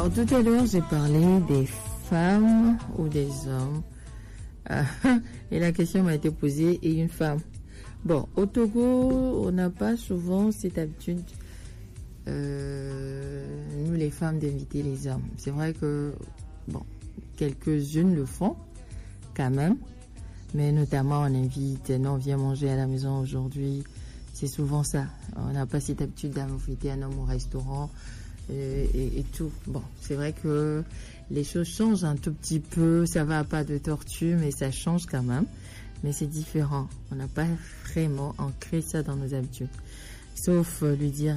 Alors, tout à l'heure, j'ai parlé des femmes ou des hommes. Et la question m'a été posée, et une femme. Bon, au Togo, on n'a pas souvent cette habitude, nous les femmes, d'inviter les hommes. C'est vrai que, bon, quelques-unes le font, quand même. Mais notamment, on invite, non, viens manger à la maison aujourd'hui. C'est souvent ça. On n'a pas cette habitude d'inviter un homme au restaurant et tout. Bon, c'est vrai que les choses changent un tout petit peu. Ça va à pas de tortue, mais ça change quand même. Mais c'est différent. On n'a pas vraiment ancré ça dans nos habitudes. Sauf lui dire,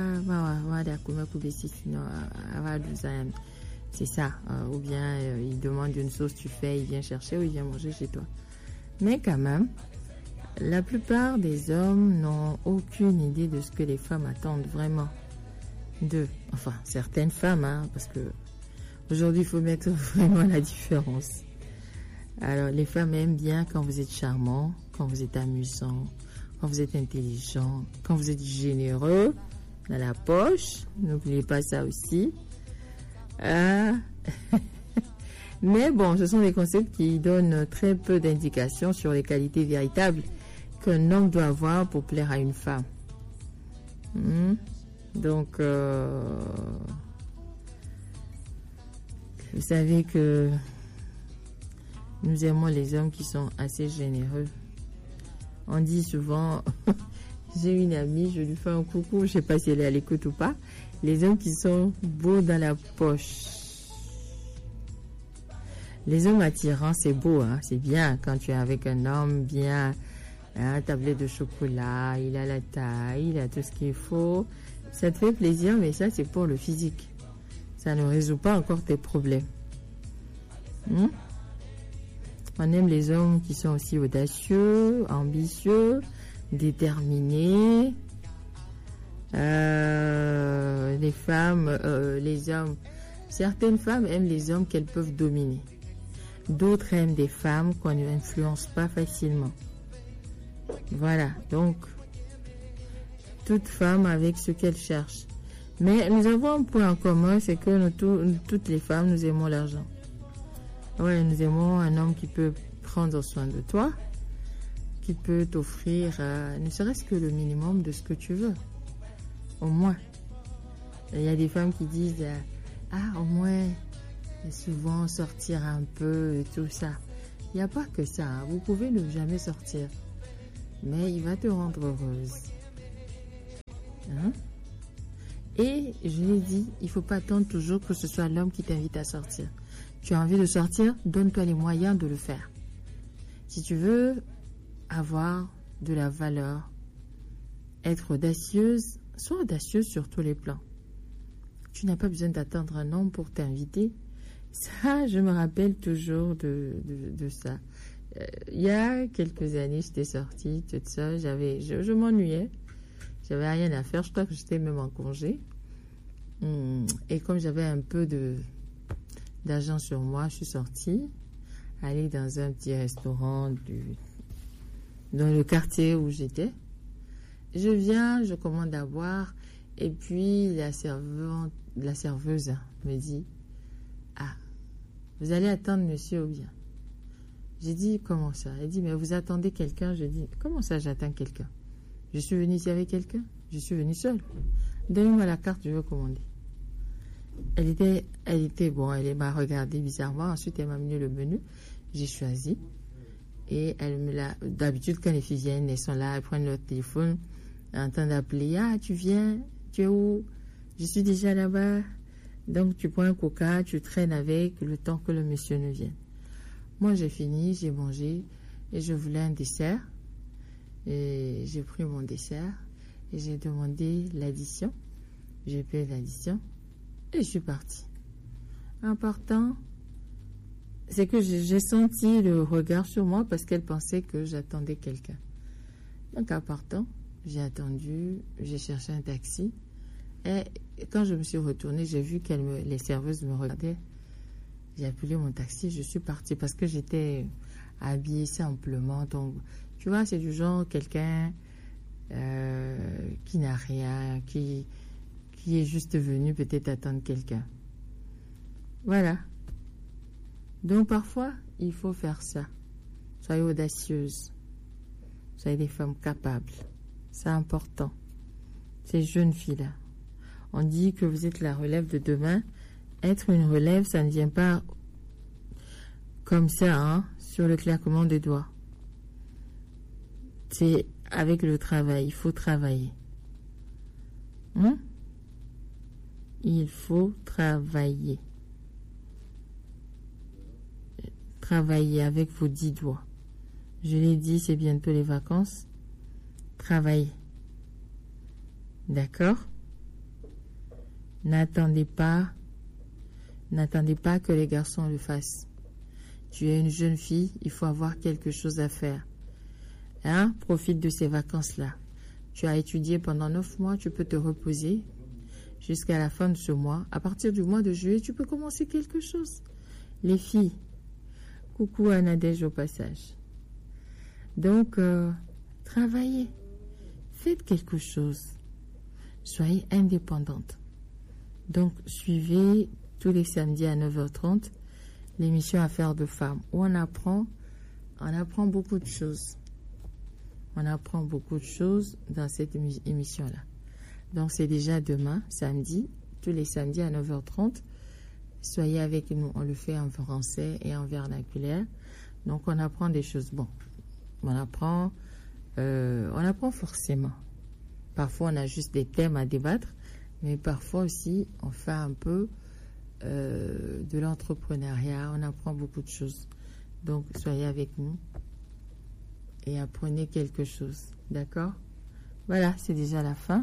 c'est ça. Ou bien il demande une sauce, tu fais, il vient chercher ou il vient manger chez toi. Mais quand même, la plupart des hommes n'ont aucune idée de ce que les femmes attendent vraiment d'eux. Enfin, certaines femmes, parce que aujourd'hui, il faut mettre vraiment la différence. Alors, les femmes aiment bien quand vous êtes charmant, quand vous êtes amusant, quand vous êtes intelligent, quand vous êtes généreux, dans la poche. N'oubliez pas ça aussi. Mais bon, ce sont des concepts qui donnent très peu d'indications sur les qualités véritables qu'un homme doit avoir pour plaire à une femme. Donc, vous savez que nous aimons les hommes qui sont assez généreux. On dit souvent, j'ai une amie, je lui fais un coucou, je ne sais pas si elle est à l'écoute ou pas, les hommes qui sont beaux dans la poche. Les hommes attirants, c'est beau, c'est bien quand tu es avec un homme bien, tablé de chocolat, il a la taille, il a tout ce qu'il faut. Ça te fait plaisir, mais ça, c'est pour le physique. Ça ne résout pas encore tes problèmes. On aime les hommes qui sont aussi audacieux, ambitieux, déterminés. Les femmes, les hommes. Certaines femmes aiment les hommes qu'elles peuvent dominer. D'autres aiment des femmes qu'on ne influence pas facilement. Voilà, donc, toute femme avec ce qu'elle cherche. Mais nous avons un point en commun, c'est que toutes les femmes, nous aimons l'argent. Ouais, nous aimons un homme qui peut prendre soin de toi, qui peut t'offrir ne serait-ce que le minimum de ce que tu veux. Au moins. Il y a des femmes qui disent, au moins, souvent sortir un peu et tout ça. Il n'y a pas que ça. Vous pouvez ne jamais sortir. Mais il va te rendre heureuse. Et je l'ai dit, il ne faut pas attendre toujours que ce soit l'homme qui t'invite à sortir. Tu as envie de sortir, donne-toi les moyens de le faire. Si tu veux avoir de la valeur, être audacieuse, sois audacieuse sur tous les plans. Tu n'as pas besoin d'attendre un homme pour t'inviter. Ça, je me rappelle toujours de ça. Il y a quelques années, j'étais sortie toute seule, je m'ennuyais. J'avais rien à faire, je crois que j'étais même en congé. Et comme j'avais un peu d'argent sur moi, je suis sortie, allée dans un petit restaurant dans le quartier où j'étais. Je viens, je commande à boire, et puis la serveuse me dit, vous allez attendre monsieur ou bien? J'ai dit, comment ça? Elle dit, mais vous attendez quelqu'un? Je dis, comment ça j'attends quelqu'un? Je suis venue ici avec quelqu'un? Je suis venue seule. Donnez-moi la carte, je veux commander. Elle m'a regardé bizarrement. Ensuite, elle m'a amené le menu. J'ai choisi. Et d'habitude, quand les filles viennent, elles sont là, elles prennent leur téléphone, en train d'appeler. Tu viens? Tu es où? Je suis déjà là-bas. Donc, tu prends un coca, tu traînes avec le temps que le monsieur ne vienne. Moi, j'ai fini, j'ai mangé et je voulais un dessert. Et j'ai pris mon dessert et j'ai demandé l'addition. J'ai payé l'addition et je suis partie. En partant, c'est que j'ai senti le regard sur moi parce qu'elle pensait que j'attendais quelqu'un. Donc, en partant, j'ai attendu, j'ai cherché un taxi. Et quand je me suis retournée, j'ai vu que les serveuses me regardaient. J'ai appelé mon taxi, je suis partie parce que j'étais habillée simplement. Donc, tu vois, c'est du genre quelqu'un qui n'a rien, qui est juste venu peut-être attendre quelqu'un. Voilà. Donc parfois, il faut faire ça. Soyez audacieuses. Soyez des femmes capables. C'est important. Ces jeunes filles-là. On dit que vous êtes la relève de demain. Être une relève, ça ne vient pas comme ça, hein, sur le claquement des doigts. C'est avec le travail. Il faut travailler. Il faut travailler. Travailler avec vos 10 doigts. Je l'ai dit, c'est bientôt les vacances. Travaillez. D'accord? N'attendez pas que les garçons le fassent. Tu es une jeune fille, il faut avoir quelque chose à faire. Hein? Profite de ces vacances-là. Tu as étudié pendant 9 mois, tu peux te reposer jusqu'à la fin de ce mois. À partir du mois de juillet, tu peux commencer quelque chose. Les filles, coucou à Nadège au passage. Donc, travaillez. Faites quelque chose. Soyez indépendante. Donc, suivez tous les samedis à 9h30 l'émission Affaires de femmes où on apprend beaucoup de choses. On apprend beaucoup de choses dans cette émission-là. Donc, c'est déjà demain, samedi, tous les samedis à 9h30. Soyez avec nous. On le fait en français et en vernaculaire. Donc, on apprend des choses. Bon, on apprend forcément. Parfois, on a juste des thèmes à débattre, mais parfois aussi, on fait un peu de l'entrepreneuriat. On apprend beaucoup de choses. Donc, soyez avec nous et apprenez quelque chose. D'accord? Voilà, c'est déjà la fin.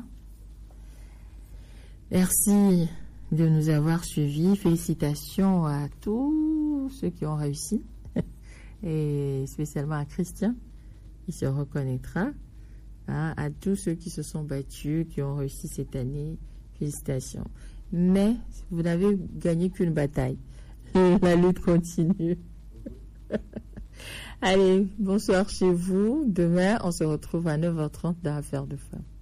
Merci de nous avoir suivis. Félicitations à tous ceux qui ont réussi et spécialement à Christian, il se reconnaîtra. À tous ceux qui se sont battus, qui ont réussi cette année, félicitations. Mais vous n'avez gagné qu'une bataille. La lutte continue. Allez, bonsoir chez vous. Demain, on se retrouve à 9h30 dans Affaires de femmes.